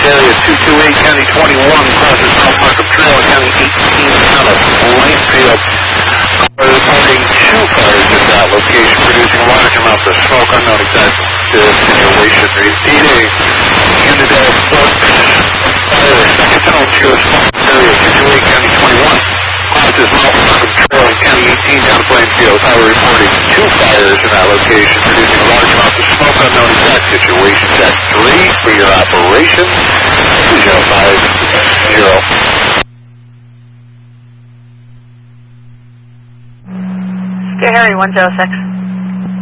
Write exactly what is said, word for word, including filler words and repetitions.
area two two eight, County twenty-one, crosses South Markham Trail, County eighteen, out of Plainfield. We're reporting two fires at that location, producing large amounts of smoke, unknown exact situation. Repeating, Unadilla Forks Fire, second tunnel to area two two eight, County twenty-one, crosses Mount Markham Trail, County eighteen, down Plainfield. Tower reporting two fires in that location, producing large amounts of smoke, unknown exact situation. At three for your operation, zero five zero. Harry, one zero six.